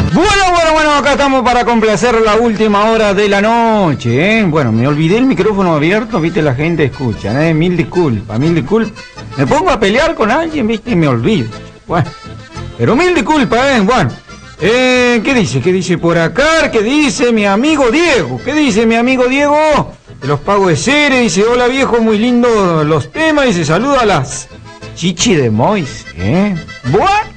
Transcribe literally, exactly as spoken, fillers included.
Bueno, bueno, bueno, acá estamos para complacer la última hora de la noche, ¿eh? Bueno, me olvidé el micrófono abierto, viste, la gente escucha, ¿eh? Mil disculpas, mil disculpas. Me pongo a pelear con alguien, viste, y me olvido. Bueno, pero mil disculpas, ¿eh? Bueno, eh, ¿qué dice? ¿Qué dice por acá? ¿Qué dice mi amigo Diego? ¿Qué dice mi amigo Diego? De los pagos de Cere, dice, hola viejo, muy lindo los temas, dice, saluda a las Chichi de Mois, ¿eh? Bueno.